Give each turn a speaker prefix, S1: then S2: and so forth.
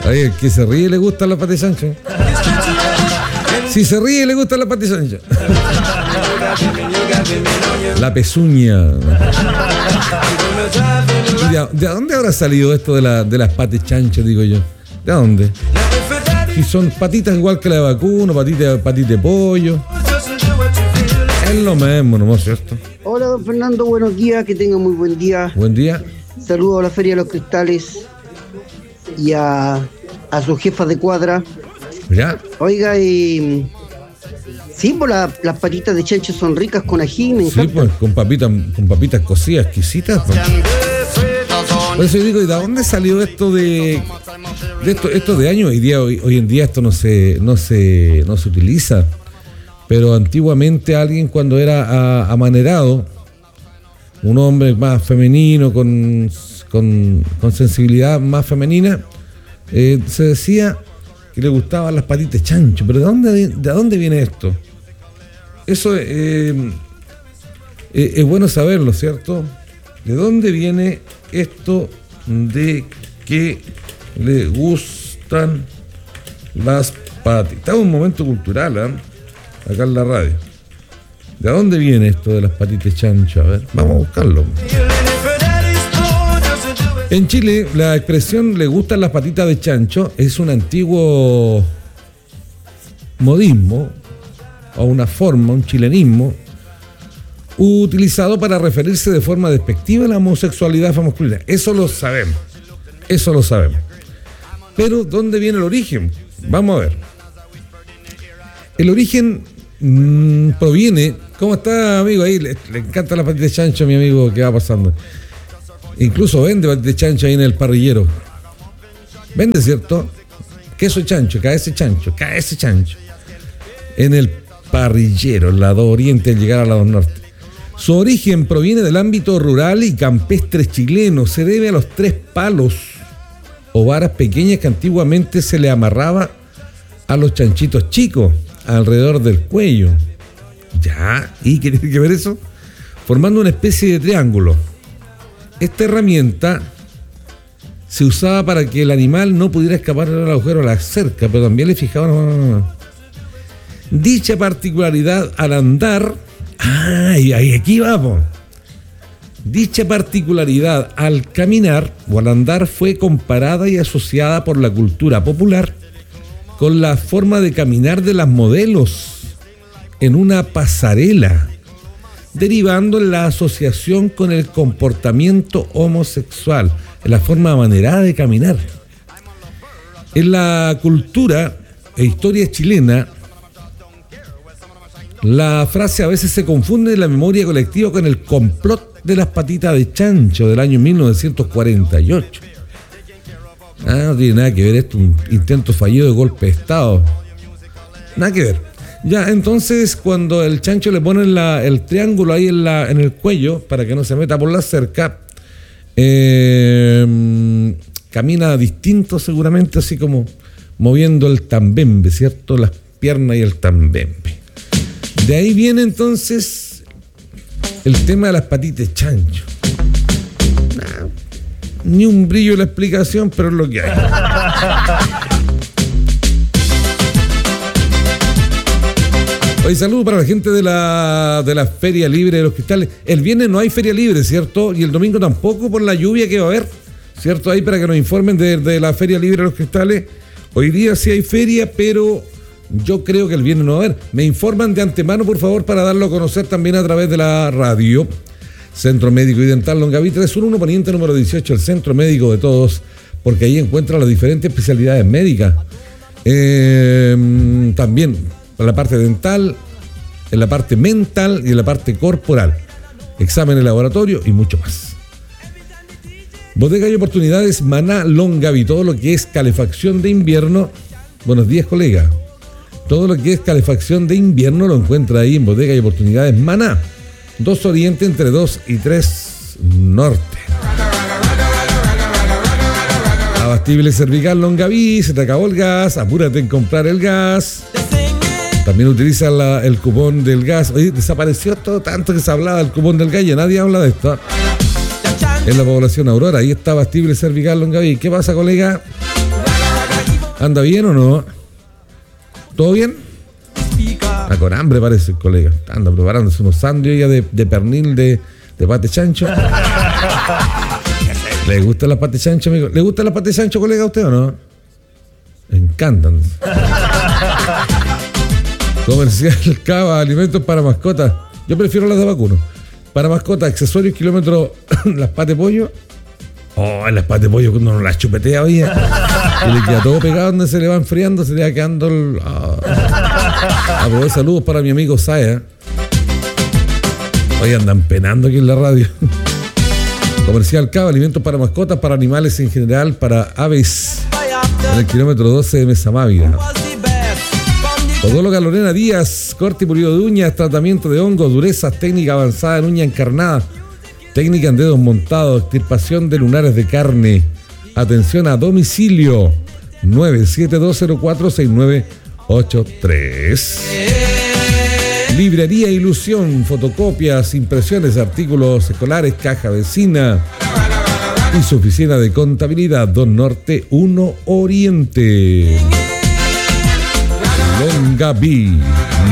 S1: Ay, el que se ríe le gustan las patas de chancho. Si se ríe le gustan las patas de chancho. La pezuña. ¿De dónde habrá salido esto de las patas de chancho, digo yo? ¿De dónde? Si son patitas igual que la de vacuno, patitas de pollo. Es lo mismo, ¿no es cierto?
S2: Hola, don Fernando, buenos días, que tenga muy buen día.
S1: Buen día.
S2: Saludos a la Feria de los Cristales y a sus jefas de cuadra.
S1: ¿Ya?
S2: Oiga, sí, pues las patitas de chancho son ricas con ají, me encanta.
S1: Sí, pues, con papitas cocidas exquisitas. Pues. Por eso yo digo, ¿y de dónde salió esto de años? Hoy en día esto no se utiliza. Pero antiguamente alguien cuando era amanerado, un hombre más femenino, con sensibilidad más femenina, se decía que le gustaban las patitas de chancho. Pero ¿de dónde viene esto? Eso es bueno saberlo, ¿cierto? ¿De dónde viene esto de que le gustan las patitas? Está un momento cultural, ¿eh? Acá en la radio. ¿De dónde viene esto de las patitas de chancho? A ver, vamos a buscarlo. En Chile, la expresión "le gustan las patitas de chancho" es un antiguo modismo o una forma, un chilenismo utilizado para referirse de forma despectiva a la homosexualidad masculina. Eso lo sabemos. Pero ¿dónde viene el origen? Vamos a ver. El origen proviene... ¿Cómo está, amigo? Ahí le encanta la patita de chancho a mi amigo que va pasando. Incluso vende patita de chancho ahí en el parrillero. Vende, ¿cierto? Queso chancho, KS chancho. En el parrillero, el lado oriente, al llegar al lado norte. Su origen proviene del ámbito rural y campestre chileno. Se debe a los 3 palos o varas pequeñas que antiguamente se le amarraba a los chanchitos chicos alrededor del cuello. Ya, ¿y qué tiene que ver eso? Formando una especie de triángulo. Esta herramienta se usaba para que el animal no pudiera escapar del agujero a la cerca, pero también le fijaban... Dicha particularidad al andar... aquí vamos. Dicha particularidad al caminar o al andar fue comparada y asociada por la cultura popular con la forma de caminar de las modelos en una pasarela, derivando en la asociación con el comportamiento homosexual, en la forma amanerada de caminar. En la cultura e historia chilena, la frase a veces se confunde en la memoria colectiva con el complot de las patitas de chancho del año 1948. No tiene nada que ver esto, un intento fallido de golpe de Estado. Nada que ver. Ya, entonces, cuando el chancho le ponen el triángulo ahí en el cuello, para que no se meta por la cerca, camina distinto seguramente, así como moviendo el tambembe, ¿cierto? Las piernas y el tambembe. De ahí viene entonces el tema de las patitas de chancho. Ni un brillo en la explicación, pero es lo que hay. Hoy saludo para la gente de la Feria Libre de los Cristales. El viernes no hay Feria Libre, ¿cierto? Y el domingo tampoco por la lluvia que va a haber, ¿cierto? Ahí para que nos informen de la Feria Libre de los Cristales. Hoy día sí hay feria, pero yo creo que el viernes no va a haber. Me informan de antemano, por favor, para darlo a conocer también a través de la radio. Centro Médico y Dental Longaví 311, poniente número 18, el centro médico de todos, porque ahí encuentran las diferentes especialidades médicas. También en la parte dental, en la parte mental y en la parte corporal. Exámenes de laboratorio y mucho más. Bodega y Oportunidades Maná Longaví, todo lo que es calefacción de invierno. Buenos días, colega. Todo lo que es calefacción de invierno lo encuentra ahí en Bodega y Oportunidades Maná. 2 Oriente entre 2 y 3 Norte. Abastible Cervical Longaví, se te acabó el gas, apúrate en comprar el gas. También utiliza el cupón del gas. Oye, desapareció todo tanto que se hablaba del cupón del gas, ya nadie habla de esto. En la población Aurora, ahí está Abastible Cervical Longaví. ¿Qué pasa, colega? ¿Anda bien o no? ¿Todo bien? Está con hambre parece el colega. Anda preparándose unos sándwiches de pernil de pate chancho. ¿Le gustan las pate chancho, amigo? ¿Le gustan las pate chancho, colega, a usted o no? Me encantan. Comercial Cava, alimentos para mascotas. Yo prefiero las de vacuno. Para mascotas, accesorios, kilómetros, las pates pollo. Oh, las pates pollo cuando uno las chupetea, oye. Y le queda todo pegado donde se le va enfriando, se le va quedando el... Aprovecho saludos para mi amigo Saya. Hoy andan penando aquí en la radio. Comercial Cava, alimentos para mascotas, para animales en general, para aves. En el kilómetro 12 de Mesa Mávida. Odóloga Lorena Díaz, corte y pulido de uñas, tratamiento de hongos, durezas, técnica avanzada en uña encarnada, técnica en dedos montados, extirpación de lunares de carne. Atención a domicilio 972046983. Librería Ilusión, fotocopias, impresiones de artículos escolares, caja vecina y su oficina de contabilidad, 2 Norte 1 Oriente. Longaví.